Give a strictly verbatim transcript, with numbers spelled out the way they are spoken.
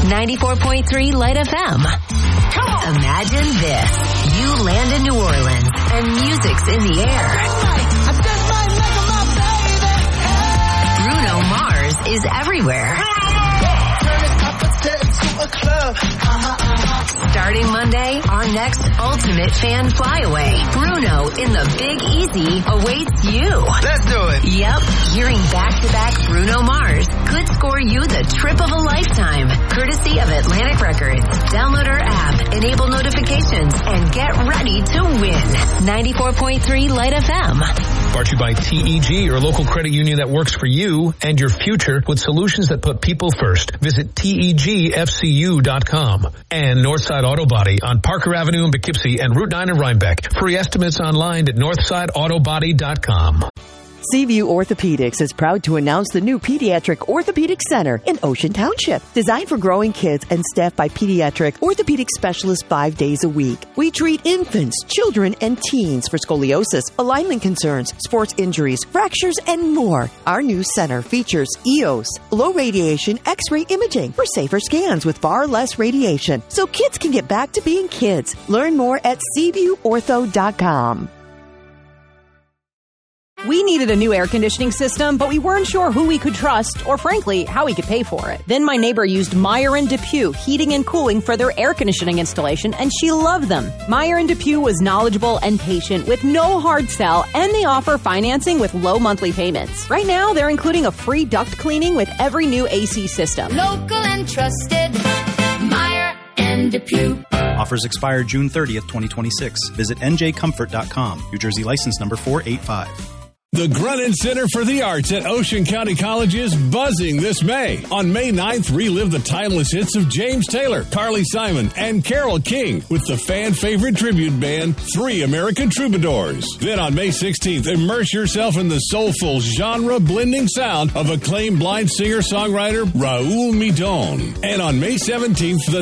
ninety-four point three Light F M. Come on. Imagine this. You land in New Orleans and music's in the air. Bruno Mars is everywhere. Starting Monday, our next ultimate fan flyaway, Bruno in the Big Easy, awaits you. Let's do it. Yep, hearing back-to-back Bruno Mars could score you the trip of a lifetime, courtesy of Atlantic Records. Download our app, enable notifications, and get ready to win. ninety-four point three Light F M. Brought to you by T E G, your local credit union that works for you and your future with solutions that put people first. Visit T E G F C U dot com. And Northside Auto Body on Parker Avenue in Poughkeepsie and Route nine in Rhinebeck. Free estimates online at northside auto body dot com. Seaview Orthopedics is proud to announce the new Pediatric Orthopedic Center in Ocean Township. Designed for growing kids and staffed by pediatric orthopedic specialists five days a week. We treat infants, children, and teens for scoliosis, alignment concerns, sports injuries, fractures, and more. Our new center features E O S, low radiation X-ray imaging for safer scans with far less radiation, so kids can get back to being kids. Learn more at seaview ortho dot com. We needed a new air conditioning system, but we weren't sure who we could trust or, frankly, how we could pay for it. Then my neighbor used Meyer and DePuy Heating and Cooling for their air conditioning installation, and she loved them. Meyer and DePuy was knowledgeable and patient with no hard sell, and they offer financing with low monthly payments. Right now, they're including a free duct cleaning with every new A C system. Local and trusted, Meyer and DePuy. Offers expire June thirtieth, twenty twenty-six. Visit N J comfort dot com. New Jersey license number four eight five. The Grunin Center for the Arts at Ocean County College is buzzing this May. On May ninth, relive the timeless hits of James Taylor, Carly Simon, and Carole King with the fan-favorite tribute band, Three American Troubadours. Then on May sixteenth, immerse yourself in the soulful, genre-blending sound of acclaimed blind singer-songwriter Raul Midon. And on May seventeenth, the